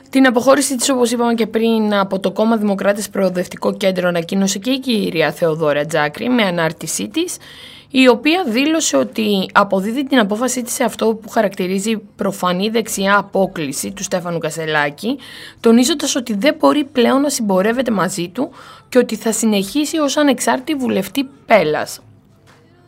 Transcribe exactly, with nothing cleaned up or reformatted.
Την αποχώρηση της, όπως είπαμε και πριν, από το κόμμα Δημοκράτες Προοδευτικό Κέντρο ανακοίνωσε και η κυρία Θεοδώρα Τζάκρη με ανάρτησή της, η οποία δήλωσε ότι αποδίδει την απόφασή της σε αυτό που χαρακτηρίζει προφανή δεξιά απόκλιση του Στέφανου Κασελάκη, τονίζοντας ότι δεν μπορεί πλέον να συμπορεύεται μαζί του και ότι θα συνεχίσει ως ανεξάρτητη βουλευτή πέλας.